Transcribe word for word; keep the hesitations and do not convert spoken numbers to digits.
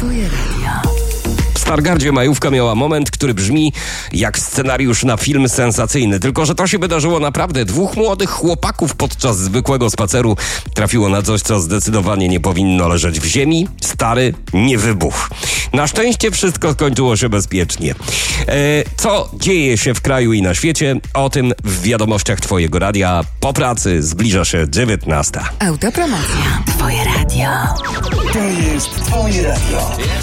Twoje radio. W Stargardzie majówka miała moment, który brzmi jak scenariusz na film sensacyjny. Tylko że to się wydarzyło naprawdę. Dwóch młodych chłopaków podczas zwykłego spaceru trafiło na coś, co zdecydowanie nie powinno leżeć w ziemi. Stary niewybuch. Na szczęście wszystko skończyło się bezpiecznie. E, co dzieje się w kraju i na świecie? O tym w wiadomościach Twojego radia. Po pracy zbliża się dziewiętnasta. Autopromocja. Twoje radio. To jest Twoje radio.